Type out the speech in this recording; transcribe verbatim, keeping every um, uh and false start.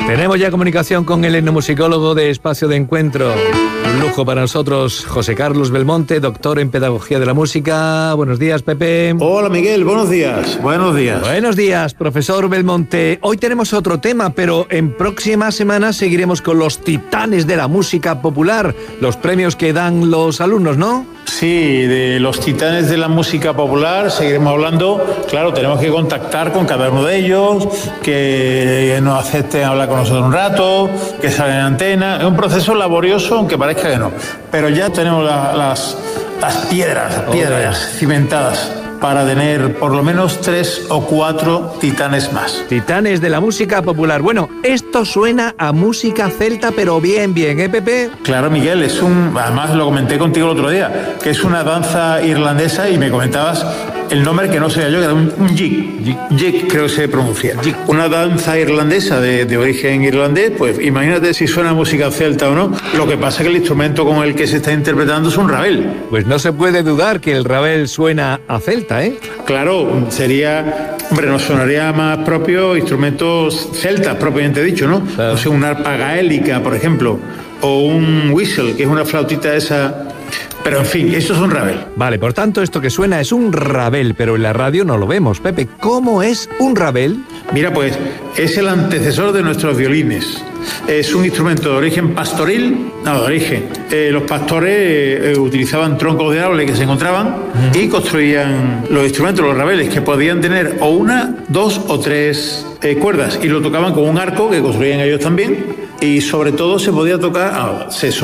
Tenemos ya comunicación con el etnomusicólogo de Espacio de Encuentro. Un lujo para nosotros, José Carlos Belmonte, doctor en Pedagogía de la Música. Buenos días, Pepe. Hola, Miguel. Buenos días. Buenos días. Buenos días, profesor Belmonte. Hoy tenemos otro tema, pero en próximas semanas seguiremos con los titanes de la música popular, los premios que dan los alumnos, ¿no? Sí, de los titanes de la música popular seguiremos hablando. Claro, tenemos que contactar con cada uno de ellos, que nos acepten hablar con nosotros un rato, que salgan en antena. Es un proceso laborioso, aunque parezca que no. Pero ya tenemos la, las, las piedras, las piedras cimentadas para tener por lo menos tres o cuatro titanes más. Titanes de la música popular. Bueno, esto suena a música celta, pero bien, bien, ¿eh, Pepe? Claro, Miguel, es un... Además lo comenté contigo el otro día, que es una danza irlandesa y me comentabas el nombre que no sabía yo, que era un, un jig. jig. Jig, creo que se pronuncia. Jig. Una danza irlandesa de, de origen irlandés, pues imagínate si suena música celta o no. Lo que pasa es que el instrumento con el que se está interpretando es un rabel. Pues no se puede dudar que el rabel suena a celta, ¿eh? Claro, sería... Hombre, nos sonaría más propio instrumentos celtas, propiamente dicho, ¿no? Claro. O sea, una arpa gaélica, por ejemplo, o un whistle, que es una flautita esa... Pero en fin, eso es un rabel. Vale, por tanto, esto que suena es un rabel, pero en la radio no lo vemos. Pepe, ¿cómo es un rabel? Mira, pues, es el antecesor de nuestros violines. Es un instrumento de origen pastoril, no, de origen. Eh, los pastores eh, utilizaban troncos de árboles que se encontraban uh-huh. y construían los instrumentos, los rabeles, que podían tener o una, dos o tres eh, cuerdas. Y lo tocaban con un arco que construían ellos también. Y sobre todo se podía tocar, ah, se